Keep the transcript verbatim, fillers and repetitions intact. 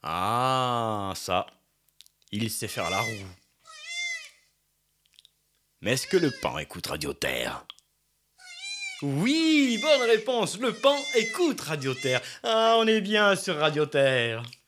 Ah, ça, il sait faire la roue. Mais est-ce que le paon écoute Radio Terre? Oui, bonne réponse, le paon écoute Radio Terre. Ah, on est bien sur Radio Terre.